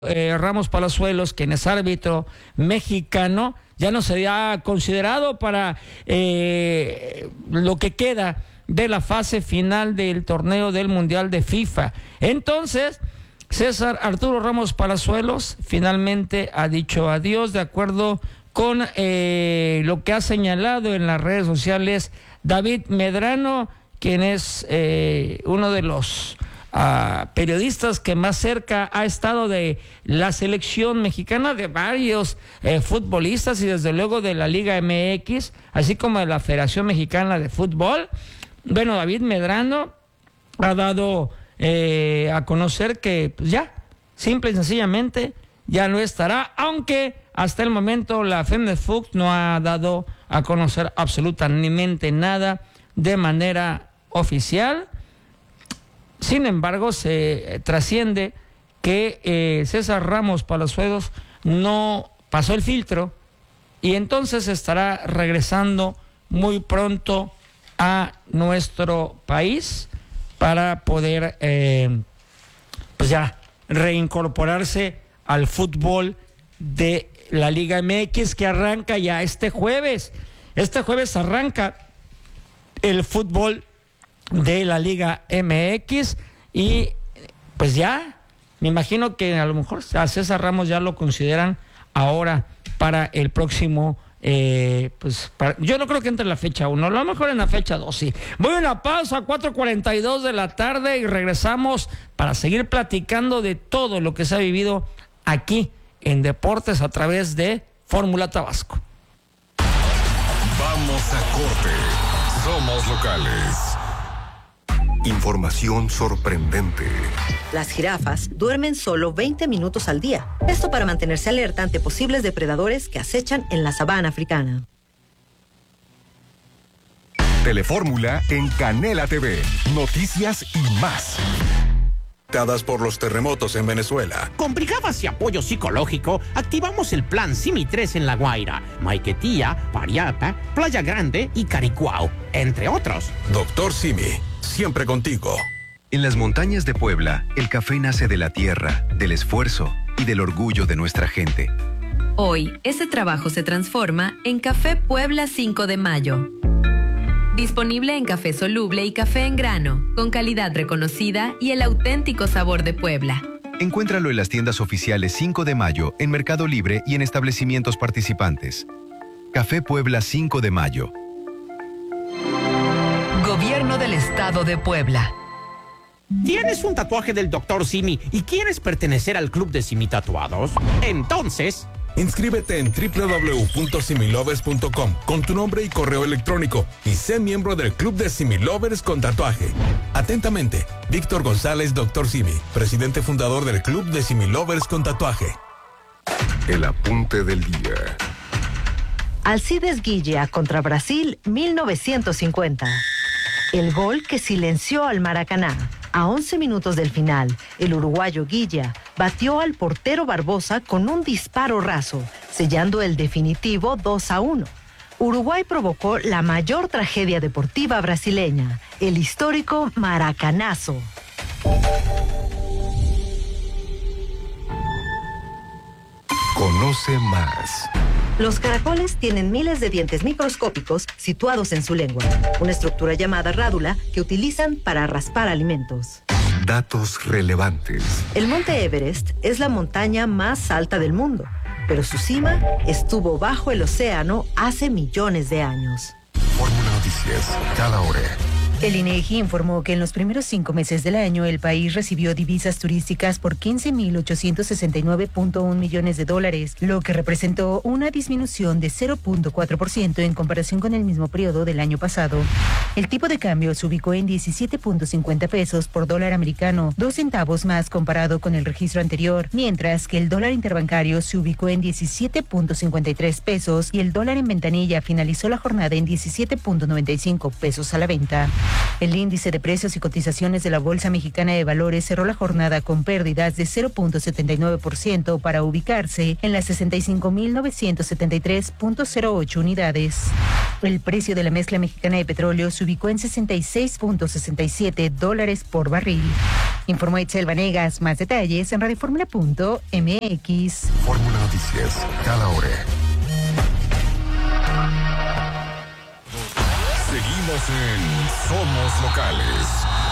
Ramos Palazuelos, quien es árbitro mexicano, ya no sería considerado para lo que queda de la fase final del torneo del Mundial de FIFA. Entonces, César Arturo Ramos Palazuelos finalmente ha dicho adiós, de acuerdo con lo que ha señalado en las redes sociales David Medrano, quien es uno de los periodistas que más cerca ha estado de la selección mexicana, de varios futbolistas y desde luego de la Liga MX, así como de la Federación Mexicana de Fútbol. Bueno, David Medrano ha dado a conocer que pues ya, simple y sencillamente, ya no estará, aunque hasta el momento la FEMEFUC no ha dado a conocer absolutamente nada de manera oficial. Sin embargo, se trasciende que César Ramos Palazuelos no pasó el filtro y entonces estará regresando muy pronto a nuestro país para poder pues ya reincorporarse al fútbol de la Liga MX, que arranca ya este jueves. Este jueves arranca el fútbol de la Liga MX y pues ya me imagino que a lo mejor a César Ramos ya lo consideran ahora para el próximo yo no creo que entre la fecha 1, a lo mejor en la fecha 2 sí. Voy a una pausa a 4:42 de la tarde y regresamos para seguir platicando de todo lo que se ha vivido aquí en Deportes a través de Fórmula Tabasco. Vamos a corte. Somos locales. Información sorprendente. Las jirafas duermen solo 20 minutos al día. Esto para mantenerse alerta ante posibles depredadores que acechan en la sabana africana. Telefórmula en Canela TV. Noticias y más. Dadas por los terremotos en Venezuela. Con brigadas y apoyo psicológico, activamos el plan Simi 3 en La Guaira, Maiquetía, Pariata, Playa Grande y Caricuao, entre otros. Doctor Simi, siempre contigo. En las montañas de Puebla, el café nace de la tierra, del esfuerzo y del orgullo de nuestra gente. Hoy, ese trabajo se transforma en Café Puebla 5 de Mayo. Disponible en café soluble y café en grano, con calidad reconocida y el auténtico sabor de Puebla. Encuéntralo en las tiendas oficiales 5 de Mayo, en Mercado Libre y en establecimientos participantes. Café Puebla 5 de Mayo. Gobierno del Estado de Puebla. ¿Tienes un tatuaje del Dr. Simi y quieres pertenecer al club de Simi Tatuados? Entonces, inscríbete en www.similovers.com con tu nombre y correo electrónico y sé miembro del club de Similovers con tatuaje. Atentamente, Víctor González, Dr. Simi, presidente fundador del club de Similovers con tatuaje. El apunte del día. Alcides Guilla contra Brasil 1950. El gol que silenció al Maracaná. A 11 minutos del final, el uruguayo Guilla batió al portero Barbosa con un disparo raso, sellando el definitivo 2-1. Uruguay provocó la mayor tragedia deportiva brasileña, el histórico Maracanazo. Conoce más. Los caracoles tienen miles de dientes microscópicos situados en su lengua, una estructura llamada rádula que utilizan para raspar alimentos. Datos relevantes. El monte Everest es la montaña más alta del mundo, pero su cima estuvo bajo el océano hace millones de años. Fórmula Noticias, cada hora. El INEGI informó que en los primeros 5 meses del año el país recibió divisas turísticas por 15.869.1 millones de dólares, lo que representó una disminución de 0.4% en comparación con el mismo periodo del año pasado. El tipo de cambio se ubicó en 17.50 pesos por dólar americano, 2 centavos más comparado con el registro anterior, mientras que el dólar interbancario se ubicó en 17.53 pesos y el dólar en ventanilla finalizó la jornada en 17.95 pesos a la venta. El índice de precios y cotizaciones de la Bolsa Mexicana de Valores cerró la jornada con pérdidas de 0.79% para ubicarse en las 65.973.08 unidades. El precio de la mezcla mexicana de petróleo se ubicó en $66.67 por barril. Informó Itzel Vanegas. Más detalles en radioformula.mx. Fórmula Noticias, cada hora. Seguimos en Somos Locales.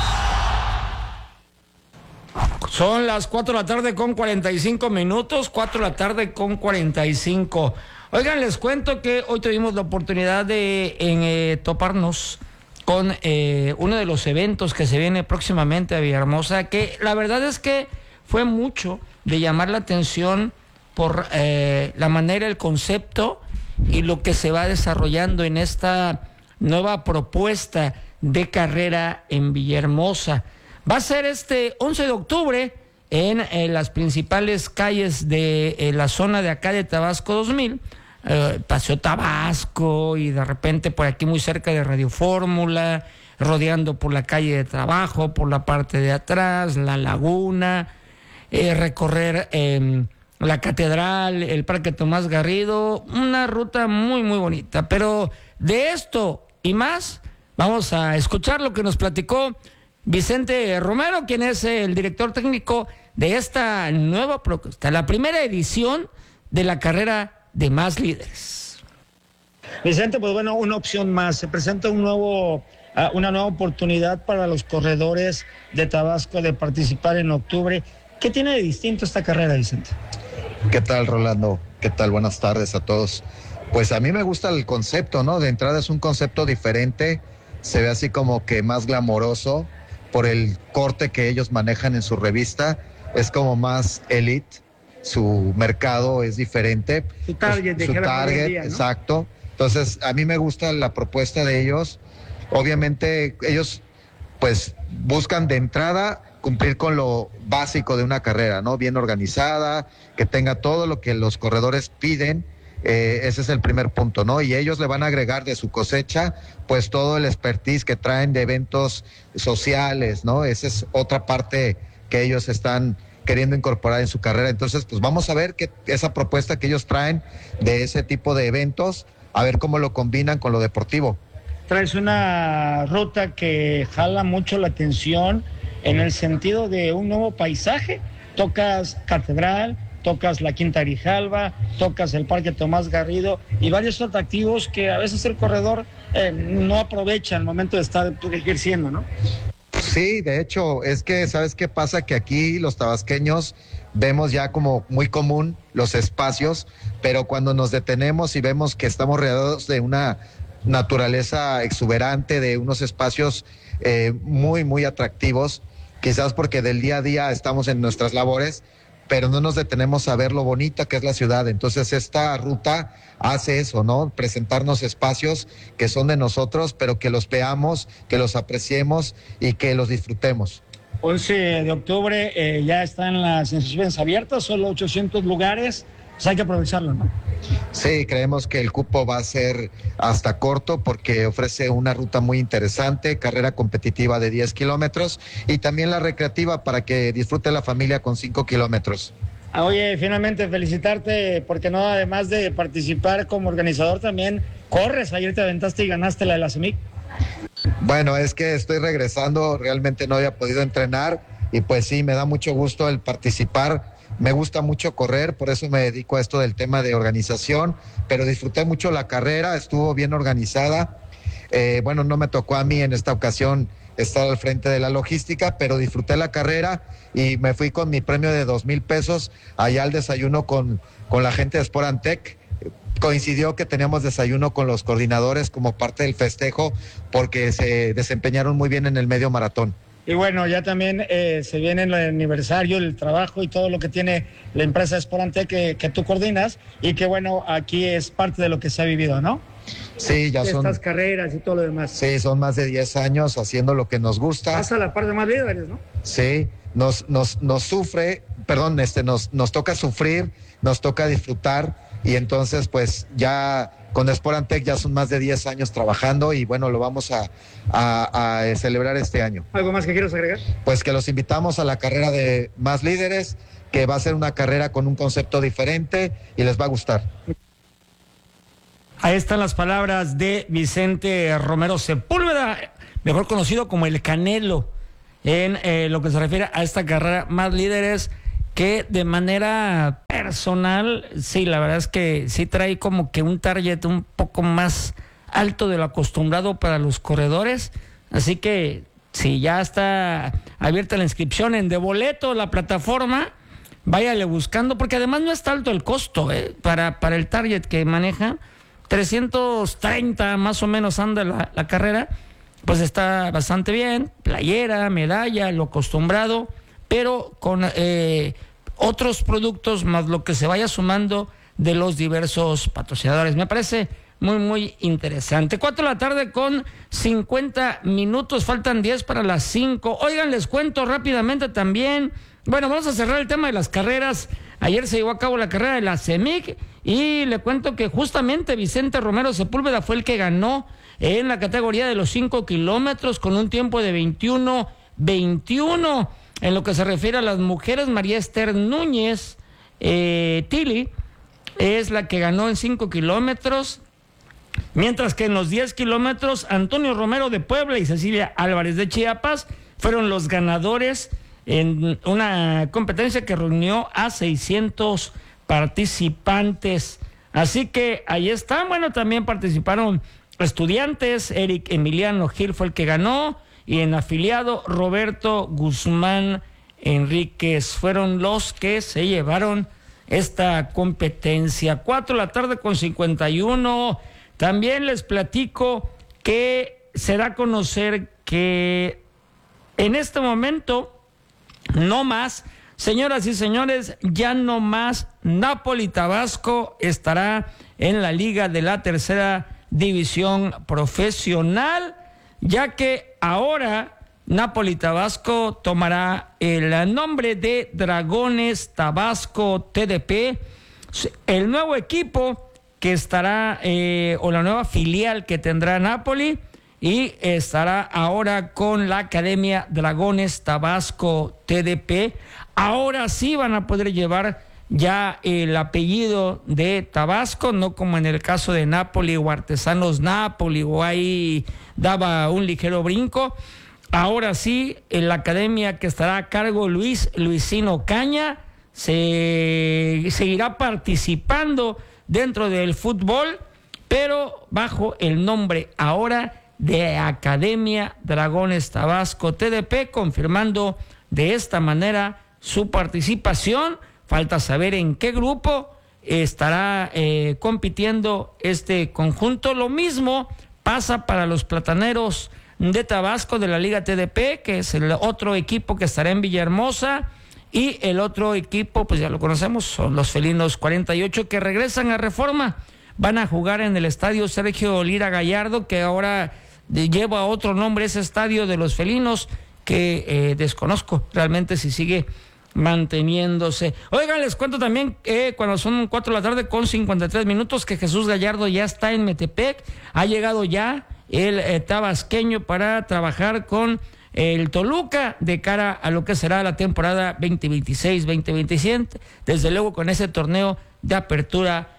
Son las 4 de la tarde con 45 minutos, 4 de la tarde con 45. Oigan, les cuento que hoy tuvimos la oportunidad de toparnos con uno de los eventos que se viene próximamente a Villahermosa, que la verdad es que fue mucho de llamar la atención por la manera, el concepto y lo que se va desarrollando en esta nueva propuesta de carrera en Villahermosa. Va a ser este 11 de octubre en las principales calles de la zona de acá de Tabasco 2000, Paseo Tabasco, y de repente por aquí muy cerca de Radio Fórmula, rodeando por la calle de Trabajo, por la parte de atrás, la Laguna, recorrer la Catedral, el Parque Tomás Garrido, una ruta muy muy bonita. Pero de esto y más, vamos a escuchar lo que nos platicó Vicente Romero, quien es el director técnico de esta nueva propuesta, la primera edición de la carrera de Más Líderes. Vicente, pues bueno, una opción más. Se presenta una nueva oportunidad para los corredores de Tabasco de participar en octubre. ¿Qué tiene de distinto esta carrera, Vicente? ¿Qué tal, Rolando? ¿Qué tal? Buenas tardes a todos. Pues a mí me gusta el concepto, ¿no? De entrada es un concepto diferente, se ve así como que más glamoroso por el corte que ellos manejan en su revista, es como más elite, su mercado es diferente. Su target, pues, su target, día, ¿no? Exacto. Entonces, a mí me gusta la propuesta de ellos. Obviamente, ellos pues buscan de entrada cumplir con lo básico de una carrera, ¿no? Bien organizada, que tenga todo lo que los corredores piden. Ese es el primer punto, ¿no? Y ellos le van a agregar de su cosecha, pues todo el expertise que traen de eventos sociales, ¿no? Esa es otra parte que ellos están queriendo incorporar en su carrera. Entonces, pues vamos a ver esa propuesta que ellos traen de ese tipo de eventos, a ver cómo lo combinan con lo deportivo. Traes una ruta que jala mucho la atención en el sentido de un nuevo paisaje. Tocas Catedral, tocas la Quinta Grijalva, tocas el Parque Tomás Garrido y varios atractivos que a veces el corredor no aprovecha al momento de estar ejerciendo, ¿no? Sí, de hecho, es que, ¿sabes qué pasa? Que aquí los tabasqueños vemos ya como muy común los espacios, pero cuando nos detenemos y vemos que estamos rodeados de una naturaleza exuberante, de unos espacios muy, muy atractivos, quizás porque del día a día estamos en nuestras labores, pero no nos detenemos a ver lo bonita que es la ciudad. Entonces esta ruta hace eso, ¿no? Presentarnos espacios que son de nosotros, pero que los veamos, que los apreciemos y que los disfrutemos. 11 de octubre ya están las inscripciones abiertas, solo 800 lugares, pues hay que aprovecharlo, ¿no? Sí, creemos que el cupo va a ser hasta corto porque ofrece una ruta muy interesante, carrera competitiva de 10 kilómetros y también la recreativa para que disfrute la familia con 5 kilómetros. Oye, finalmente felicitarte porque no, además de participar como organizador, también corres. Ayer te aventaste y ganaste la de la CEMIC. Bueno, es que estoy regresando, realmente no había podido entrenar y pues sí, me da mucho gusto el participar. Me gusta mucho correr, por eso me dedico a esto del tema de organización, pero disfruté mucho la carrera, estuvo bien organizada. Bueno, no me tocó a mí en esta ocasión estar al frente de la logística, pero disfruté la carrera y me fui con mi premio de 2,000 pesos allá al desayuno con la gente de Sporantec. Coincidió que teníamos desayuno con los coordinadores como parte del festejo porque se desempeñaron muy bien en el medio maratón. Y bueno, ya también se viene el aniversario, el trabajo y todo lo que tiene la empresa Sporantec que tú coordinas y que bueno, aquí es parte de lo que se ha vivido, ¿no? Sí, ya son... Estas carreras y todo lo demás. Sí, son más de 10 años haciendo lo que nos gusta. Pasa la parte de Más Líderes, ¿no? Sí, nos toca sufrir, nos toca disfrutar y entonces pues ya... Con Sporantec ya son más de 10 años trabajando y bueno, lo vamos a celebrar este año. ¿Algo más que quieras agregar? Pues que los invitamos a la carrera de Más Líderes, que va a ser una carrera con un concepto diferente y les va a gustar. Ahí están las palabras de Vicente Romero Sepúlveda, mejor conocido como El Canelo. en lo que se refiere a esta carrera Más Líderes, que de manera personal, sí, la verdad es que sí trae como que un target un poco más alto de lo acostumbrado para los corredores. Así que si ya está abierta la inscripción en De Boleto, la plataforma, váyale buscando, porque además no está alto el costo para el target que maneja. 330 más o menos anda la carrera, pues está bastante bien, playera, medalla, lo acostumbrado, pero con otros productos más lo que se vaya sumando de los diversos patrocinadores. Me parece muy interesante. 4 de la tarde con 50 minutos, faltan 10 para las 5. Oigan, les cuento rápidamente también. Bueno, vamos a cerrar el tema de las carreras. Ayer se llevó a cabo la carrera de la CEMIC y le cuento que justamente Vicente Romero Sepúlveda fue el que ganó en la categoría de los 5 kilómetros con un tiempo de 21:21. En lo que se refiere a las mujeres, María Esther Núñez Tili es la que ganó en 5 kilómetros, mientras que en los 10 kilómetros Antonio Romero de Puebla y Cecilia Álvarez de Chiapas fueron los ganadores en una competencia que reunió a 600 participantes. Así que ahí están. Bueno, también participaron estudiantes. Eric Emiliano Gil fue el que ganó, y en afiliado Roberto Guzmán Enríquez fueron los que se llevaron esta competencia. 4 de la tarde con 51. También les platico que se da a conocer que en este momento no más, señoras y señores, ya no más Napoli Tabasco estará en la liga de la tercera división profesional, ya que ahora Napoli Tabasco tomará el nombre de Dragones Tabasco TDP. El nuevo equipo que estará, o la nueva filial que tendrá Napoli, y estará ahora con la Academia Dragones Tabasco TDP. Ahora sí van a poder llevar ya el apellido de Tabasco, no como en el caso de Napoli o Artesanos Napoli, o ahí daba un ligero brinco. Ahora sí, en la academia que estará a cargo Luisino Caña seguirá participando dentro del fútbol, pero bajo el nombre ahora de Academia Dragones Tabasco TDP, confirmando de esta manera su participación. Falta saber en qué grupo estará compitiendo este conjunto. Lo mismo pasa para los Plataneros de Tabasco de la Liga TDP, que es el otro equipo que estará en Villahermosa, y el otro equipo, pues ya lo conocemos, son los Felinos 48, que regresan a Reforma. Van a jugar en el estadio Sergio Lira Gallardo, que ahora lleva otro nombre, ese estadio de los Felinos, que desconozco realmente si sigue manteniéndose. Oigan, les cuento también cuando son 4 de la tarde con 53 minutos que Jesús Gallardo ya está en Metepec. Ha llegado ya el tabasqueño para trabajar con el Toluca de cara a lo que será la temporada 2026-2027, desde luego con ese torneo de apertura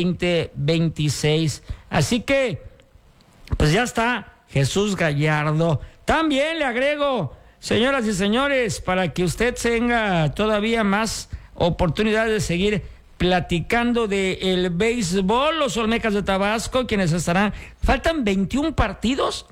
2026. Así que pues ya está Jesús Gallardo. También le agrego, señoras y señores, para que usted tenga todavía más oportunidad de seguir platicando del béisbol, los Olmecas de Tabasco, quienes estarán, faltan 21 partidos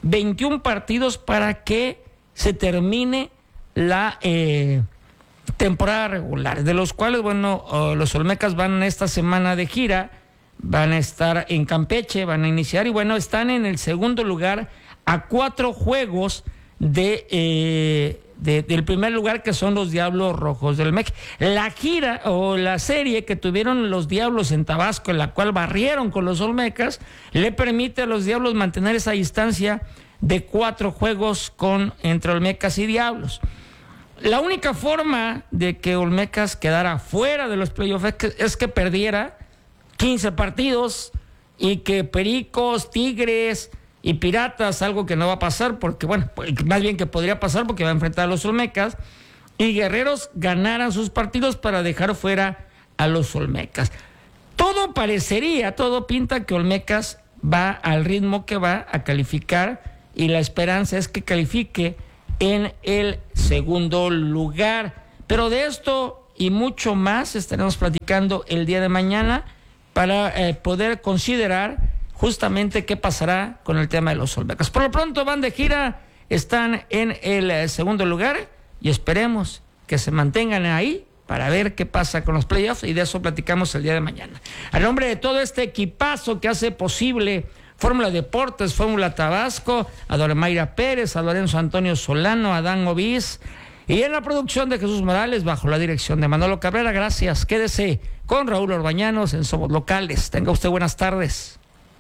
para que se termine la temporada regular, de los cuales, bueno, los Olmecas van esta semana de gira, van a estar en Campeche, van a iniciar, y bueno, están en el segundo lugar a 4 juegos del primer lugar, que son los Diablos Rojos del MEC. La gira o la serie que tuvieron los Diablos en Tabasco, en la cual barrieron con los Olmecas, le permite a los Diablos mantener esa distancia de 4 juegos entre Olmecas y Diablos. La única forma de que Olmecas quedara fuera de los playoffs es que perdiera 15 partidos, y que Pericos, Tigres y Piratas, algo que no va a pasar, porque bueno, más bien que podría pasar porque va a enfrentar a los Olmecas, y Guerreros ganaran sus partidos para dejar fuera a los Olmecas. Todo pinta que Olmecas va al ritmo que va a calificar, y la esperanza es que califique en el segundo lugar. Pero de esto y mucho más estaremos platicando el día de mañana para poder considerar justamente qué pasará con el tema de los Olmecas. Por lo pronto van de gira, están en el segundo lugar y esperemos que se mantengan ahí para ver qué pasa con los playoffs, y de eso platicamos el día de mañana. A nombre de todo este equipazo que hace posible Fórmula Deportes, Fórmula Tabasco, a Doremaira Pérez, a Lorenzo Antonio Solano, a Dan Ovis, y en la producción de Jesús Morales, bajo la dirección de Manolo Cabrera, gracias. Quédese con Raúl Orbañanos en Somos Locales. Tenga usted buenas tardes.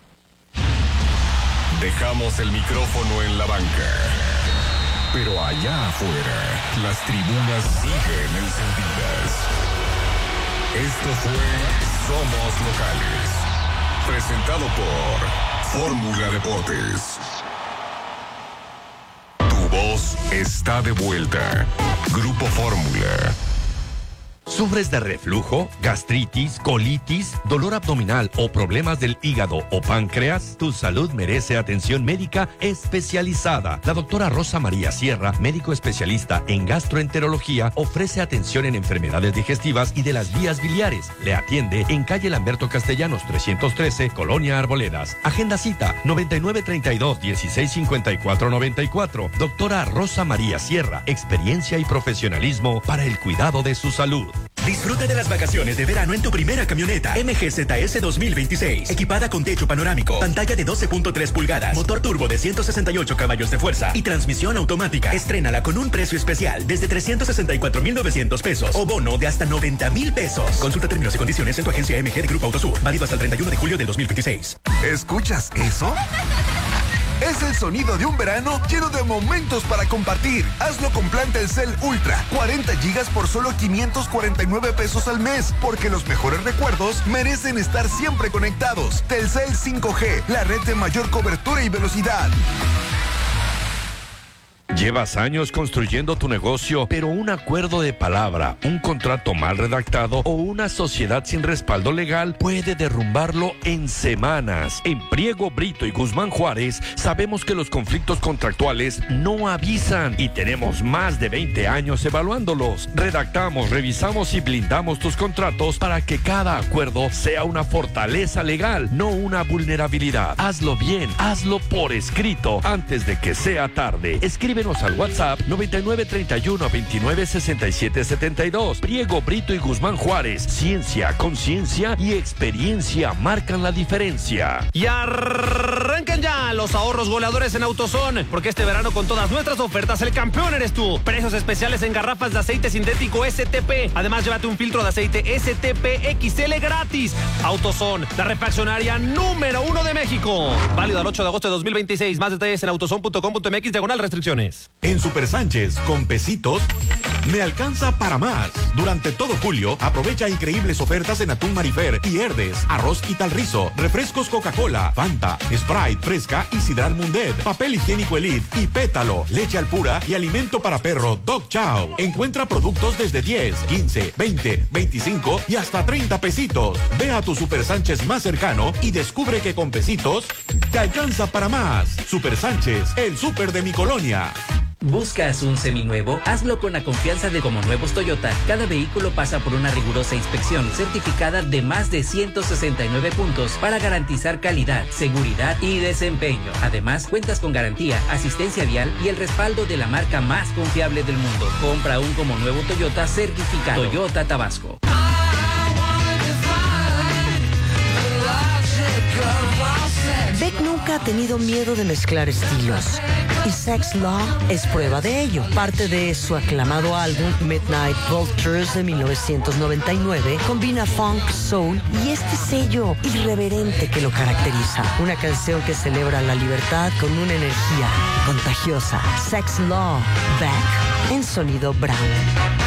Dejamos el micrófono en la banca, pero allá afuera las tribunas siguen encendidas. Esto fue Somos Locales, presentado por Fórmula Deportes. Tu voz está de vuelta. Grupo Fórmula. ¿Sufres de reflujo, gastritis, colitis, dolor abdominal o problemas del hígado o páncreas? Tu salud merece atención médica especializada. La doctora Rosa María Sierra, médico especialista en gastroenterología, ofrece atención en enfermedades digestivas y de las vías biliares. Le atiende en calle Lamberto Castellanos 313, Colonia Arboledas. Agenda cita 9932-165494. Doctora Rosa María Sierra, experiencia y profesionalismo para el cuidado de su salud. Disfruta de las vacaciones de verano en tu primera camioneta MGZS 2026, equipada con techo panorámico, pantalla de 12.3 pulgadas, motor turbo de 168 caballos de fuerza y transmisión automática. Estrénala con un precio especial desde 364,900 pesos o bono de hasta 90,000 pesos. Consulta términos y condiciones en tu agencia MG de Grupo Autosur, válido hasta el 31 de julio del 2026. ¿Escuchas eso? Es el sonido de un verano lleno de momentos para compartir. Hazlo con plan Telcel Ultra. 40 gigas por solo 549 pesos al mes. Porque los mejores recuerdos merecen estar siempre conectados. Telcel 5G, la red de mayor cobertura y velocidad. Llevas años construyendo tu negocio, pero un acuerdo de palabra, un contrato mal redactado o una sociedad sin respaldo legal puede derrumbarlo en semanas. En Priego, Brito y Guzmán Juárez sabemos que los conflictos contractuales no avisan y tenemos más de 20 años evaluándolos. Redactamos, revisamos y blindamos tus contratos para que cada acuerdo sea una fortaleza legal, no una vulnerabilidad. Hazlo bien, hazlo por escrito antes de que sea tarde. Escríbenos al WhatsApp 9931-296772. Priego, Brito y Guzmán Juárez. Ciencia, conciencia y experiencia marcan la diferencia. Y arranquen ya los ahorros goleadores en AutoZone, porque este verano con todas nuestras ofertas el campeón eres tú. Precios especiales en garrafas de aceite sintético STP. Además, llévate un filtro de aceite STP XL gratis. AutoZone, la refaccionaria número 1 de México. Válido al 8 de agosto de 2026. Más detalles en autozone.com.mx/restricciones. En Super Sánchez, con pesitos, me alcanza para más. Durante todo julio, aprovecha increíbles ofertas en atún Marifer y Herdes, arroz y Talrizo, refrescos Coca-Cola, Fanta, Sprite, Fresca y Sidral Mundet, papel higiénico Elite y Pétalo, leche Alpura y alimento para perro Dog Chow. Encuentra productos desde 10, 15, 20, 25 y hasta 30 pesitos. Ve a tu Super Sánchez más cercano y descubre que con pesitos te alcanza para más. Super Sánchez, el súper de mi colonia. ¿Buscas un seminuevo? Hazlo con la confianza de Como Nuevos Toyota. Cada vehículo pasa por una rigurosa inspección certificada de más de 169 puntos para garantizar calidad, seguridad y desempeño. Además, cuentas con garantía, asistencia vial y el respaldo de la marca más confiable del mundo. Compra un Como Nuevo Toyota certificado. Toyota Tabasco. Beck nunca ha tenido miedo de mezclar estilos, y Sex Law es prueba de ello. Parte de su aclamado álbum Midnight Vultures de 1999 combina funk, soul y este sello irreverente que lo caracteriza. Una canción que celebra la libertad con una energía contagiosa. Sex Law, Beck en sonido Brown.